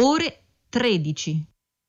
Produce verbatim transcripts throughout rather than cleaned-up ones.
ore tredici.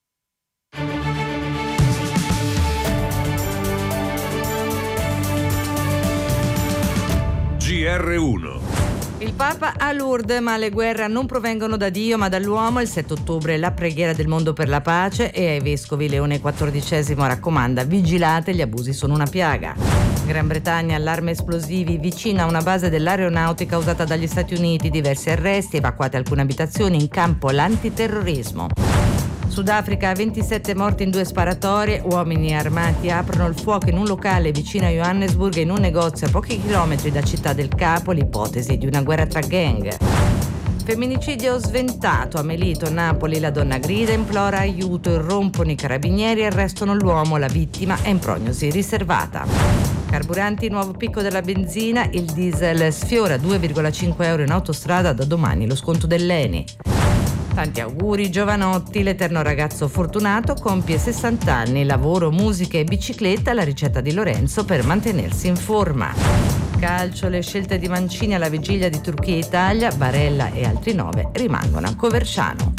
G R uno. Il Papa a Lourdes, ma le guerre non provengono da Dio ma dall'uomo. Il sette ottobre la preghiera del mondo per la pace e ai vescovi Leone quattordicesimo raccomanda: vigilate, gli abusi sono una piaga. Gran Bretagna, allarme esplosivi vicino a una base dell'aeronautica usata dagli Stati Uniti, diversi arresti, evacuate alcune abitazioni, in campo l'antiterrorismo. Sudafrica, ventisette morti in due sparatorie, uomini armati aprono il fuoco in un locale vicino a Johannesburg e in un negozio a pochi chilometri da Città del Capo, l'ipotesi di una guerra tra gang. Femminicidio sventato a Melito, Napoli, la donna grida, implora aiuto, irrompono i carabinieri, arrestano l'uomo, la vittima è in prognosi riservata. Carburanti, nuovo picco della benzina, il diesel sfiora due virgola cinque euro in autostrada, da domani lo sconto dell'Eni. Tanti auguri Giovanotti, l'eterno ragazzo fortunato compie sessanta anni, lavoro, musica e bicicletta, la ricetta di Lorenzo per mantenersi in forma. Calcio, le scelte di Mancini alla vigilia di Turchia-Italia, Barella e altri nove rimangono a Coverciano.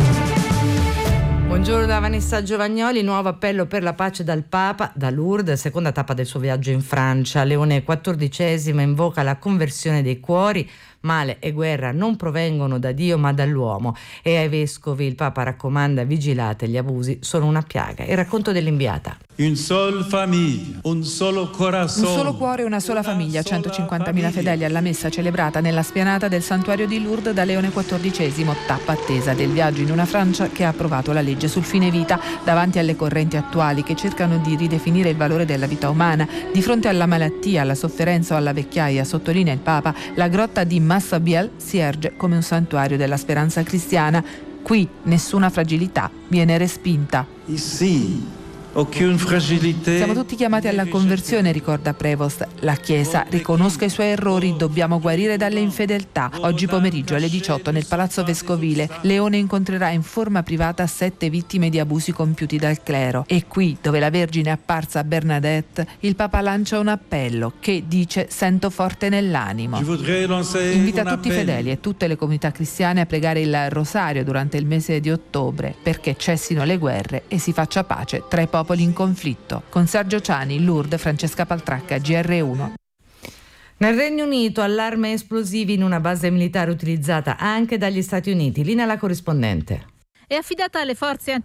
Buongiorno da Vanessa Giovagnoli, nuovo appello per la pace dal Papa, da Lourdes, seconda tappa del suo viaggio in Francia. Leone quattordicesimo invoca la conversione dei cuori, male e guerra non provengono da Dio ma dall'uomo, e ai vescovi il Papa raccomanda: vigilate, gli abusi sono una piaga. Il racconto dell'inviata. Un solo famiglia, un solo corazon. Un solo cuore, una sola famiglia, centocinquantamila fedeli alla messa celebrata nella spianata del santuario di Lourdes da Leone quattordicesimo, tappa attesa del viaggio in una Francia che ha approvato la legge sul fine vita. Davanti alle correnti attuali che cercano di ridefinire il valore della vita umana, di fronte alla malattia, alla sofferenza o alla vecchiaia, sottolinea il Papa, la grotta di Massabielle si erge come un santuario della speranza cristiana. Qui nessuna fragilità viene respinta. Ici, aucune fragilité. Siamo tutti chiamati alla conversione, ricorda Prevost. La Chiesa riconosca i suoi errori, dobbiamo guarire dalle infedeltà. Oggi pomeriggio alle diciotto nel Palazzo Vescovile Leone incontrerà in forma privata sette vittime di abusi compiuti dal clero. E qui, dove la Vergine è apparsa Bernadette, il Papa lancia un appello che dice: sento forte nell'animo. Invita tutti i fedeli e tutte le comunità cristiane a pregare il rosario durante il mese di ottobre perché cessino le guerre e si faccia pace tra i popoli in conflitto. Con Sergio Ciani, Lourdes, Francesca Paltracca, G R uno. Nel Regno Unito, allarme esplosivi in una base militare utilizzata anche dagli Stati Uniti. Linea la corrispondente. È affidata alle forze anti